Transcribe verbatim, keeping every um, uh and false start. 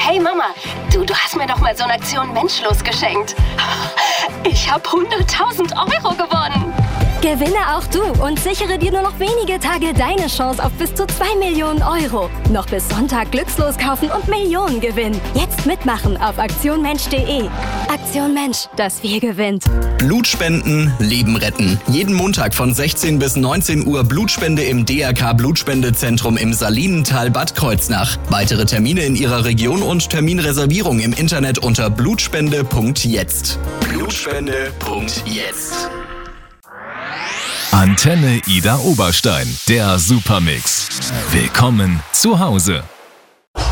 Hey Mama, du, du hast mir doch mal so eine Aktion Menschlos geschenkt. Ich habe hunderttausend Euro gewonnen. Gewinne auch du und sichere dir nur noch wenige Tage deine Chance auf bis zu zwei Millionen Euro. Noch bis Sonntag Glückslos kaufen und Millionen gewinnen. Jetzt mitmachen auf aktion mensch punkt de. Aktion Mensch, das Wir gewinnt. Blutspenden, Leben retten. Jeden Montag von sechzehn bis neunzehn Uhr Blutspende im D R K Blutspendezentrum im Salinental Bad Kreuznach. Weitere Termine in Ihrer Region und Terminreservierung im Internet unter blutspende punkt jetzt. blutspende punkt jetzt. Antenne Ida Oberstein, der Supermix. Willkommen zu Hause.